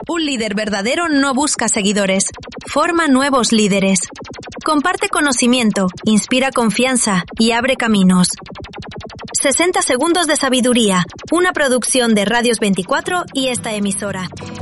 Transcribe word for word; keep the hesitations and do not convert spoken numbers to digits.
Un líder verdadero no busca seguidores, forma nuevos líderes. Comparte conocimiento, inspira confianza y abre caminos. sesenta segundos de sabiduría, una producción de Radios veinticuatro y esta emisora.